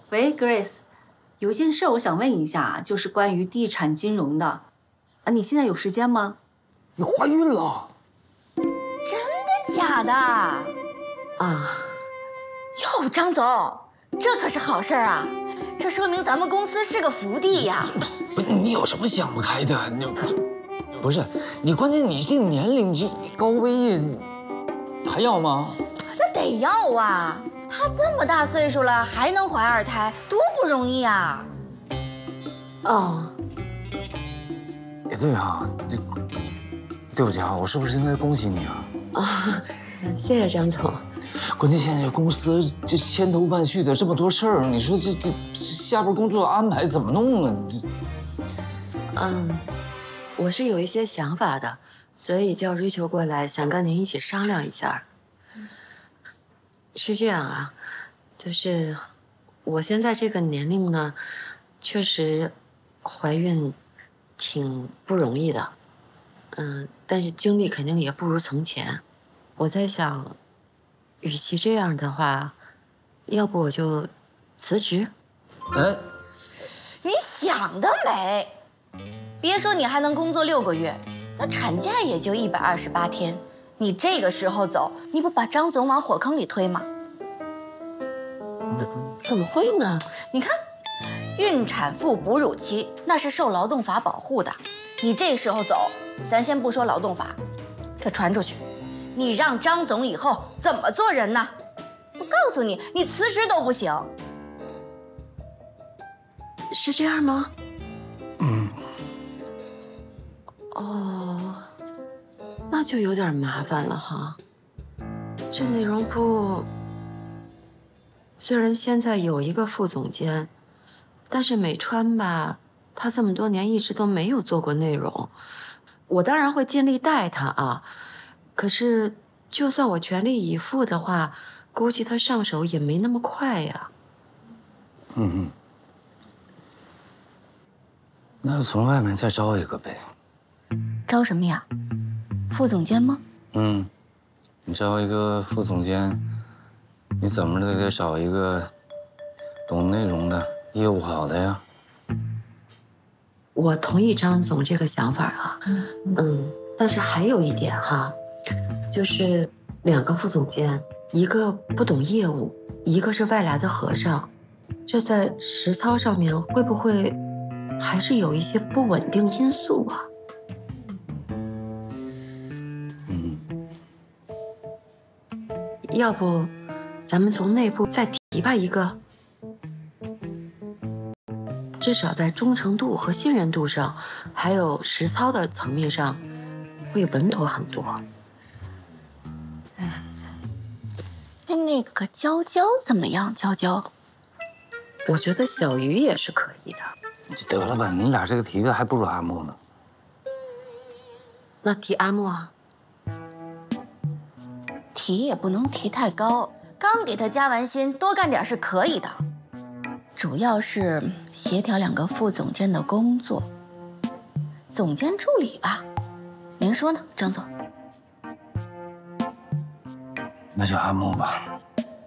喂，Grace，有件事我想问一下，就是关于地产金融的，啊，你现在有时间吗？ 你怀孕了？ 真的假的？ 啊， 哟，张总，这可是好事儿啊！这说明咱们公司是个福地呀。 不是你有什么想不开的？你不是你，关键你这年龄，你高危还要吗？ 那得要啊！他这么大岁数了，还能怀二胎，多不容易啊！ 哦， 也对啊，对不起啊，我是不是应该恭喜你啊？ 啊，谢谢张总。 关键现在公司这千头万绪的这么多事儿，你说这下边工作安排怎么弄啊？ 我是有一些想法的，所以叫瑞秋过来，想跟您一起商量一下。是这样啊，就是我现在这个年龄呢，确实怀孕挺不容易的，但是精力肯定也不如从前。我在想，与其这样的话，要不我就辞职。 哎， 你想得美！别说你还能工作6个月，那产假也就128天。你这个时候走，你不把张总往火坑里推吗？ 怎么会呢？ 你看，孕产妇哺乳期那是受劳动法保护的，你这时候走，咱先不说劳动法，这传出去，你让张总以后怎么做人呢？我告诉你，你辞职都不行。 是这样吗？哦，那就有点麻烦了哈。这内容部虽然现在有一个副总监，但是美川吧，他这么多年一直都没有做过内容。我当然会尽力带他啊，可是就算我全力以赴的话，估计他上手也没那么快呀。 那从外面再招一个呗。 招什么呀？副总监吗？ 你招一个副总监，你怎么得找一个懂内容的、业务好的呀。 我同意张总这个想法啊，但是还有一点哈，就是2个副总监，一个不懂业务，一个是外来的和尚，这在实操上面会不会还是有一些不稳定因素啊？要不咱们从内部再提拔一个，至少在忠诚度和信任度上，还有实操的层面上，会稳妥很多。 那个娇娇怎么样？娇娇， 我觉得小鱼也是可以的。 得了吧，你俩这个提的还不如阿木呢。 那提阿木啊？ 提也不能提太高，刚给他加完薪，多干点是可以的。主要是协调2个副总监的工作，总监助理吧？您说呢，张总？ 那就阿木吧。